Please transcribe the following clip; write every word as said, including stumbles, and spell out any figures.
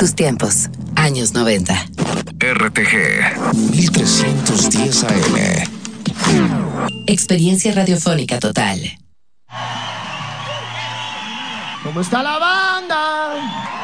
tus tiempos. Años noventa. R T G mil trescientos diez A M. Experiencia radiofónica total. ¿Cómo está la banda?